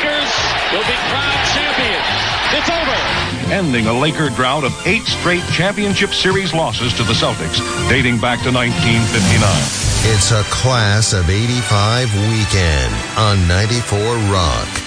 Lakers will be crowned champions. It's over. Ending a Laker drought of 8 straight championship series losses to the Celtics, dating back to 1959. It's a Class of 85 weekend on 94 Rock.